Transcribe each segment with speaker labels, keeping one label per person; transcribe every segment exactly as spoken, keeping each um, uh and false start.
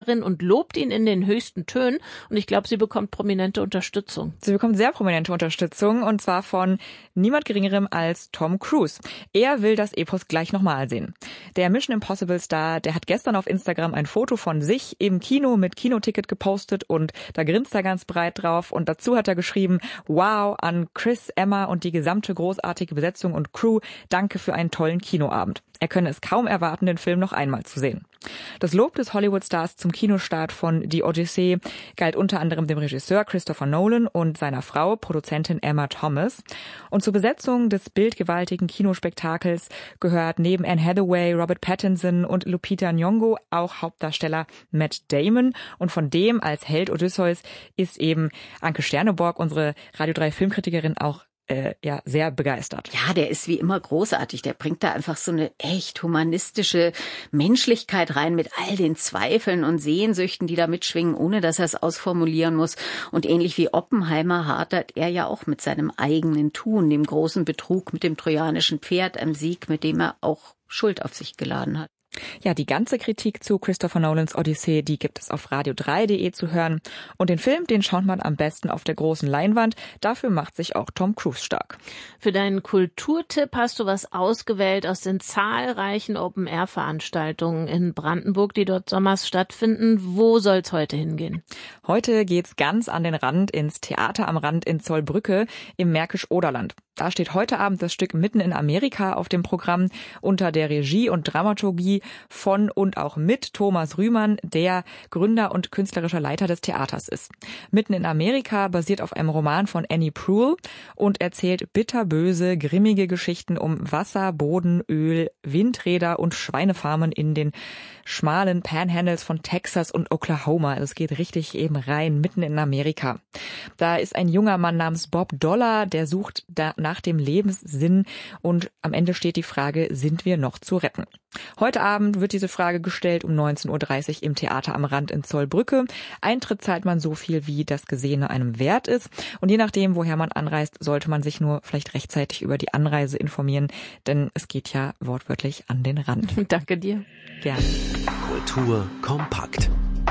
Speaker 1: und lobt ihn in den höchsten Tönen. Und ich glaube, sie bekommt prominente Unterstützung.
Speaker 2: Sie bekommt sehr prominente Unterstützung und zwar von niemand Geringerem als Tom Cruise. Er will das Epos gleich nochmal sehen. Der Mission Impossible Star, der hat gestern auf Instagram ein Foto von sich im Kino mit Kinoticket gepostet und da grinst er ganz breit drauf. Und dazu hat er geschrieben, wow, an Chris, Emma und die gesamte großartige Besetzung und Crew, danke für einen tollen Kinoabend. Er könne es kaum erwarten, den Film noch einmal zu sehen. Das Lob des Hollywood-Stars zum Kinostart von Die Odyssee galt unter anderem dem Regisseur Christopher Nolan und seiner Frau, Produzentin Emma Thomas. Und zur Besetzung des bildgewaltigen Kinospektakels gehört neben Anne Hathaway, Robert Pattinson und Lupita Nyong'o auch Hauptdarsteller Matt Damon. Und von dem als Held Odysseus ist eben Anke Sterneborg, unsere Radio drei Filmkritikerin, auch Äh, ja, sehr begeistert.
Speaker 3: Ja, der ist wie immer großartig. Der bringt da einfach so eine echt humanistische Menschlichkeit rein mit all den Zweifeln und Sehnsüchten, die da mitschwingen, ohne dass er es ausformulieren muss. Und ähnlich wie Oppenheimer hadert er ja auch mit seinem eigenen Tun, dem großen Betrug mit dem trojanischen Pferd, einem Sieg, mit dem er auch Schuld auf sich geladen hat.
Speaker 2: Ja, die ganze Kritik zu Christopher Nolans Odyssee, die gibt es auf radio drei punkt de zu hören. Und den Film, den schaut man am besten auf der großen Leinwand. Dafür macht sich auch Tom Cruise stark.
Speaker 1: Für deinen Kulturtipp hast du was ausgewählt aus den zahlreichen Open-Air-Veranstaltungen in Brandenburg, die dort sommers stattfinden. Wo soll's heute hingehen?
Speaker 2: Heute geht's ganz an den Rand ins Theater am Rand in Zollbrücke im Märkisch-Oderland. Da steht heute Abend das Stück Mitten in Amerika auf dem Programm unter der Regie und Dramaturgie von und auch mit Thomas Rühmann, der Gründer und künstlerischer Leiter des Theaters ist. Mitten in Amerika basiert auf einem Roman von Annie Proulx und erzählt bitterböse, grimmige Geschichten um Wasser, Boden, Öl, Windräder und Schweinefarmen in den schmalen Panhandles von Texas und Oklahoma. Es geht richtig eben rein, mitten in Amerika. Da ist ein junger Mann namens Bob Dollar, der sucht da nach dem Lebenssinn und am Ende steht die Frage, sind wir noch zu retten? Heute Abend wird diese Frage gestellt um neunzehn Uhr dreißig im Theater am Rand in Zollbrücke. Eintritt zahlt man so viel, wie das Gesehene einem wert ist. Und je nachdem, woher man anreist, sollte man sich nur vielleicht rechtzeitig über die Anreise informieren, denn es geht ja wortwörtlich an den Rand.
Speaker 1: Danke dir.
Speaker 2: Gerne.
Speaker 4: Kultur kompakt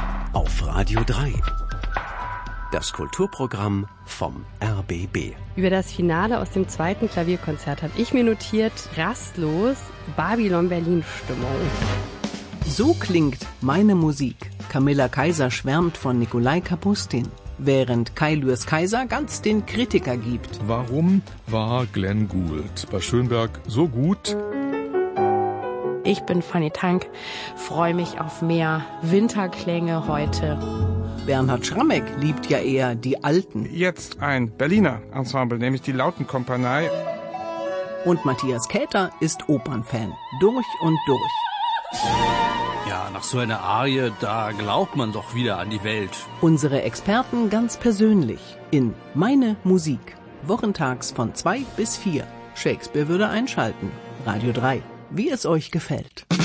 Speaker 4: auf Radio drei. Das Kulturprogramm vom R B B.
Speaker 5: Über das Finale aus dem zweiten Klavierkonzert habe ich mir notiert, rastlos Babylon Berlin Stimmung.
Speaker 6: So klingt meine Musik. Camilla Kaiser schwärmt von Nikolai Kapustin, während Kai Lürs Kaiser ganz den Kritiker gibt.
Speaker 7: Warum war Glenn Gould bei Schönberg so gut?
Speaker 5: Ich bin Fanny Tank, freue mich auf mehr Winterklänge heute.
Speaker 6: Bernhard Schrammeck liebt ja eher die Alten.
Speaker 8: Jetzt ein Berliner Ensemble, nämlich die Lautenkompanie.
Speaker 6: Und Matthias Käther ist Opernfan, durch und durch.
Speaker 9: Ja, nach so einer Arie, da glaubt man doch wieder an die Welt.
Speaker 6: Unsere Experten ganz persönlich in Meine Musik. Wochentags von zwei bis vier. Shakespeare würde einschalten. Radio drei. Wie es euch gefällt.